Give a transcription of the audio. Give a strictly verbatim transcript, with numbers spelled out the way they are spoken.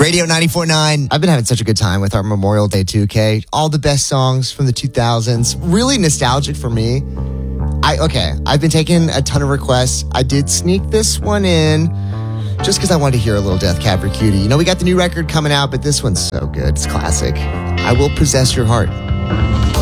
Radio ninety-four point nine. I've been having such a good time with our Memorial Day two K. All the best songs from the two thousands. Really nostalgic for me. I Okay, I've been taking a ton of requests. I did sneak this one in just because I wanted to hear a little Death Cab for Cutie. You know, we got the new record coming out, but this one's so good. It's classic. I Will Possess Your Heart.